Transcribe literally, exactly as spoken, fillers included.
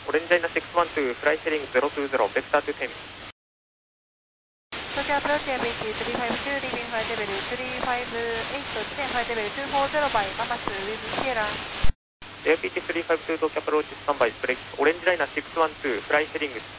オレンジライナシックスワンツー、フライヘリングゼロツーゼロ、ベクタートゥテン。 東京アプローチ エムエイチスリーファイブツー、リービングフライトレベルスリーファイブエイト、地点フライトレベルツーフォーゼロバイ、ママス、ウィズシエラ。 エアピーティースリーファイブツー、東京アプローチスタンバイ、ブレイク、オレンジライナシックスワンツー、フライヘリング